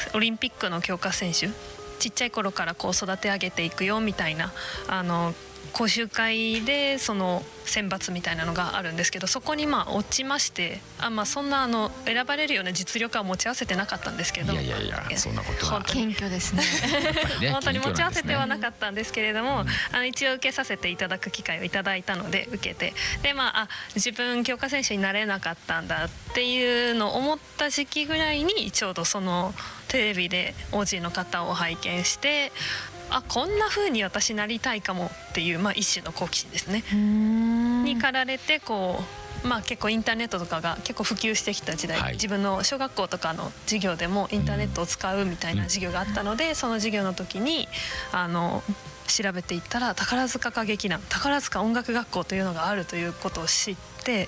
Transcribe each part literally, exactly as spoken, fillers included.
オリンピックの強化選手、ちっちゃい頃からこう育て上げていくよみたいなあの講習会でその選抜みたいなのがあるんですけど、そこにまあ落ちまして、あ、まあ、そんなあの選ばれるような実力は持ち合わせてなかったんですけど、 いやいやいや、そんなことは謙虚ですねね本当に持ち合わせてはなかっったんですけれども、 うん、 あの一応受けさせていただく機会をいただいたので受けて、で、まあ、あ自分強化選手になれなかったんだっていうのを思った時期ぐらいにちょうどそのテレビで オージー の方を拝見して、あ、こんな風に私なりたいかもっていう、まあ、一種の好奇心ですねに駆られて、こう、まあ、結構インターネットとかが結構普及してきた時代、はい、自分の小学校とかの授業でもインターネットを使うみたいな授業があったので、その授業の時にあの調べていったら宝塚歌劇団、宝塚音楽学校というのがあるということを知って、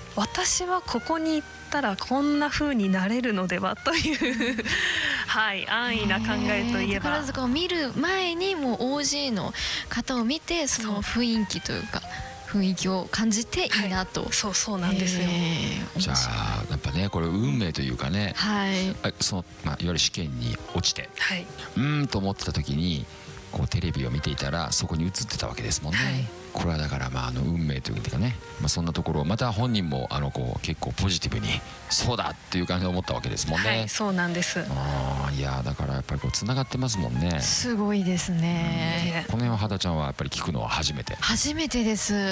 私はここに行ったらこんな風になれるのではというはい安易な考えといえば、 宝塚を見る前にもう オージー の方を見て、その雰囲気というか雰囲気を感じていいなと、 はい、そうそうなんですよ。 じゃあやっぱね、これ運命というかね、 はい、 その、まあ、いわゆる試験に落ちて、 はい、 うーんと思ってた時にこうテレビを見ていたらそこに映ってたわけですもんね、はい、これはだからまああの運命というかね、まあ、そんなところをまた本人もあのこう結構ポジティブにそうだっていう感じで思ったわけですもんね。 はい、そうなんです。 あ、いやだからやっぱりこうつながってますもんね。 すごいですね、 うん、この辺は肌ちゃんはやっぱり聞くのは初めて初めてです。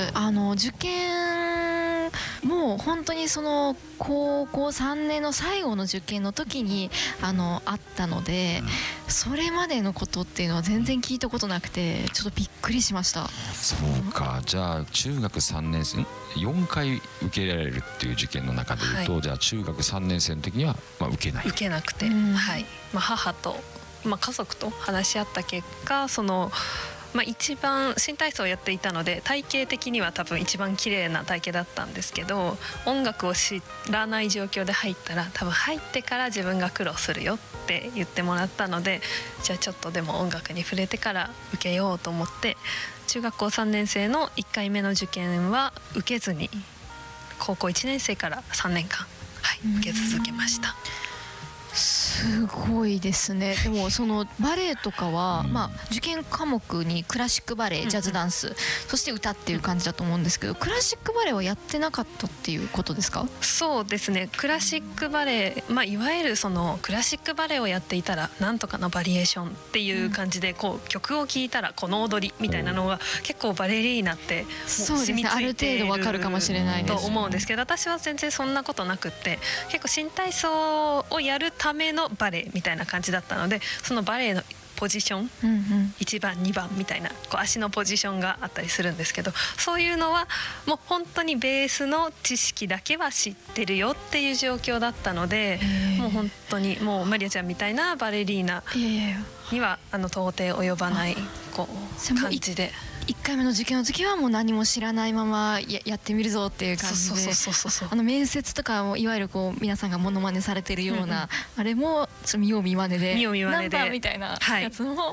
あの受験もう本当にその高校さんねんの最後の受験の時にあのあったので、うん、それまでのことっていうのは全然聞いたことなくてちょっとびっくりしました。 そうか、じゃあ中学さんねん生よんかい受けられるっていう受験の中でいうと、はい、じゃあ中学さんねん生の時にはまあ受けない受けなくて、うん、はい、まあ、母と、まあ、家族と話し合った結果、そのまあ、一番新体操をやっていたので体型的には多分一番綺麗な体型だったんですけど、音楽を知らない状況で入ったら多分入ってから自分が苦労するよって言ってもらったので、じゃあちょっとでも音楽に触れてから受けようと思って中学校さんねん生のいっかいめの受験は受けずに高校いちねん生からさんねんかん、はい、受け続けました。 すごいですね。でもそのバレエとかは、まあ、受験科目にクラシックバレエ、ジャズダンス、そして歌っていう感じだと思うんですけど、クラシックバレエはやってなかったっていうことですか？ そうですね、クラシックバレエ、まあ、いわゆるそのクラシックバレエをやっていたらなんとかのバリエーションっていう感じで、こう曲を聴いたらこの踊りみたいなのが結構バレリーナってもう染みついていると思うんですけど、私は全然そんなことなくって、結構新体操をやるためのバレエみたいな感じだったので、そのバレエのポジション、うんうん、いちばんにばんみたいなこう足のポジションがあったりするんですけど、そういうのはもう本当にベースの知識だけは知ってるよっていう状況だったので、もう本当にもうマリアちゃんみたいなバレリーナにはあの到底及ばないこう感じで。 いっかいめの受験の時はもう何も知らないまま や, やってみるぞっていう感じで、あの面接とかもいわゆるこう皆さんがモノマネされてるような、うんうん、あれも見よう見まねで見よう見まねでナンバーみたいなやつも、はい、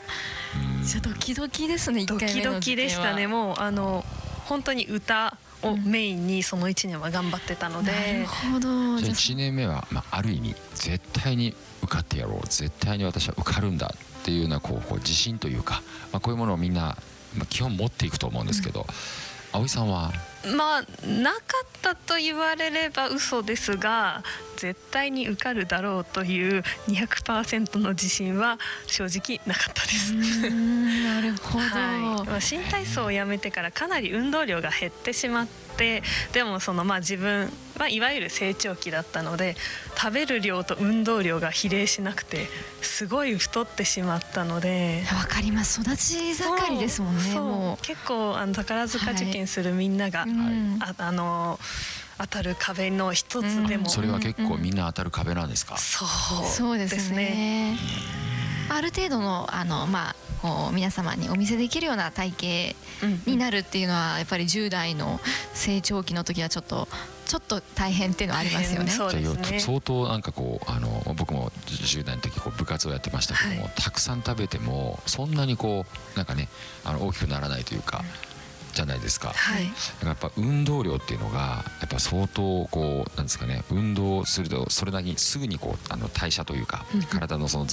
じゃあドキドキですね。いっかいめの受験はドキドキでしたね。もうあの本当に歌をメインにそのいちねんは頑張ってたので、 なるほど。 じゃあいちねんめは、まあ、ある意味絶対に受かってやろう、絶対に私は受かるんだっていうようなこうこう自信というか、まあ、こういうものをみんなまあ基本持っていくと思うんですけど、うん、葵さんはまあなかったと言われれば嘘ですが、絶対に受かるだろうという にひゃくパーセント の自信は正直なかったです。 なるほど、 はい、新体操をやめてからかなり運動量が減ってしまって、でもそのまあ自分はいわゆる成長期だったので、食べる量と運動量が比例しなくてすごい太ってしまったので。 わかります、育ち盛りですもんね。 そうもう結構あの宝塚受験するみんなが、はい、あ, あの当たる壁の一つでも、 うん、それは結構みんな当たる壁なんですか？ そうそうですね。ある程度のあのまあこう皆様にお見せできるような体型になるっていうのは、やっぱりじゅう代の成長期の時はちょっとちょっと大変っていうのはありますよね。 そうですね。 相当なんかこうあの僕もじゅう代の時こう部活をやってましたけども、はい、たくさん食べてもそんなにこうなんかねあの大きくならないというか、じゃないですか。 はい、 やっぱ運動量っていうのがやっぱ相当こうなんですかね、運動するとそれなりにすぐにこうあの代謝というか、体のその